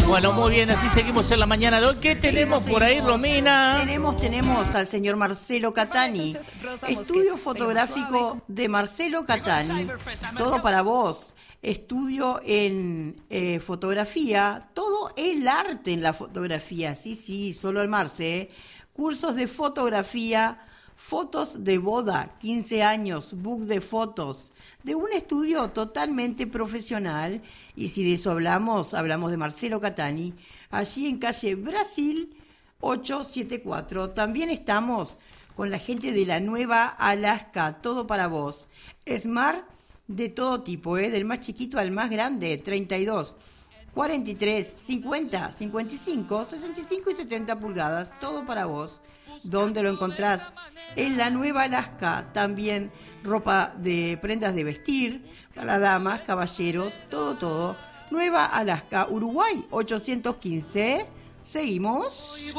Bueno, muy bien, así seguimos en la mañana de hoy. ¿Qué tenemos por ahí, Romina? Tenemos al señor Marcelo Catani. Estudio fotográfico de Marcelo Catani. Todo para vos. Estudio en fotografía. Todo el arte en la fotografía. Sí, solo el Marce. Cursos de fotografía. Fotos de boda, 15 años, book de fotos, de un estudio totalmente profesional. Y si de eso hablamos de Marcelo Catani, allí en calle Brasil 874. También estamos con la gente de la Nueva Alaska, todo para vos. Smart de todo tipo, del más chiquito al más grande, 32, 43, 50, 55, 65 y 70 pulgadas, todo para vos. ¿Dónde lo encontrás? En la Nueva Alaska. También ropa de prendas de vestir para damas, caballeros, todo. Nueva Alaska, Uruguay 815. Seguimos.